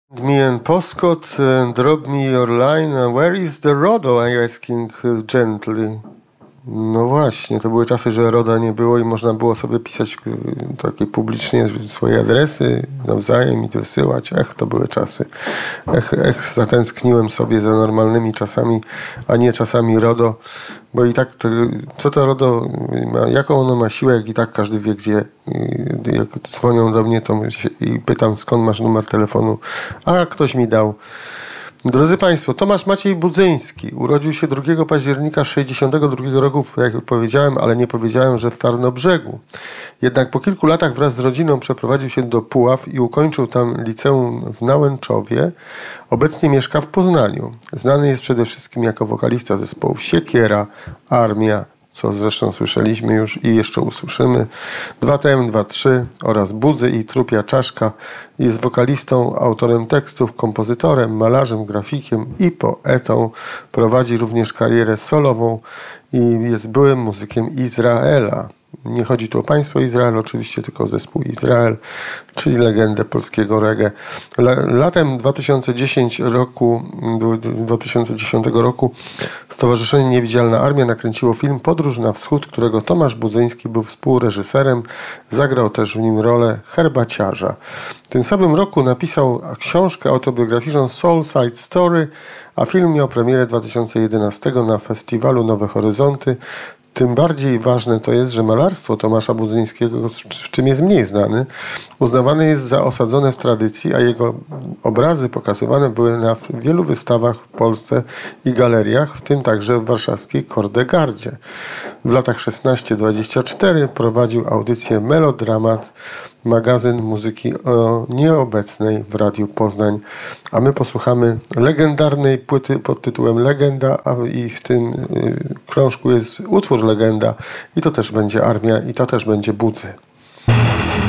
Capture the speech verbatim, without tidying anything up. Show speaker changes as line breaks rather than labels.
Me and Postcode, uh, drop me your line. Uh, where is the Rodo? I'm asking uh, gently. No właśnie, to były czasy, że RODA nie było i można było sobie pisać y, takie publicznie swoje adresy nawzajem i wysyłać. Ech, to były czasy. Ech, ech, zatęskniłem sobie za normalnymi czasami, a nie czasami RODO, bo i tak to, co to RODO ma, jaką ono ma siłę, jak i tak każdy wie, gdzie. Y, jak dzwonią do mnie, to się, i pytam, skąd masz numer telefonu, a ktoś mi dał. Drodzy Państwo, Tomasz Maciej Budzyński urodził się drugiego października sześćdziesiątego drugiego roku, jak powiedziałem, ale nie powiedziałem, że w Tarnobrzegu. Jednak po kilku latach wraz z rodziną przeprowadził się do Puław i ukończył tam liceum w Nałęczowie. Obecnie mieszka w Poznaniu. Znany jest przede wszystkim jako wokalista zespołów Siekiera, Armia, co zresztą słyszeliśmy już i jeszcze usłyszymy, dwa T M dwa trzy oraz Budzy i Trupia Czaszka. Jest wokalistą, autorem tekstów, kompozytorem, malarzem, grafikiem i poetą. Prowadzi również karierę solową i jest byłym muzykiem Izraela. Nie chodzi tu o państwo Izrael, oczywiście, tylko o zespół Izrael, czyli legendę polskiego reggae. Latem dwa tysiące dziesiątego roku, dwa tysiące dziesiątego roku Stowarzyszenie Niewidzialna Armia nakręciło film Podróż na Wschód, którego Tomasz Budzyński był współreżyserem. Zagrał też w nim rolę herbaciarza. W tym samym roku napisał książkę autobiograficzną Soul Side Story, a film miał premierę dwa tysiące jedenastego na festiwalu Nowe Horyzonty. Tym bardziej ważne to jest, że malarstwo Tomasza Budzyńskiego, z czym jest mniej znany, uznawane jest za osadzone w tradycji, a jego obrazy pokazywane były na wielu wystawach w Polsce i galeriach, w tym także w warszawskiej Kordegardzie. W latach szesnaście dwadzieścia cztery prowadził audycję Melodramat, magazyn muzyki o nieobecnej w Radiu Poznań. A my posłuchamy legendarnej płyty pod tytułem Legenda, a i w tym y, krążku jest utwór Legenda i to też będzie Armia i to też będzie Budzy.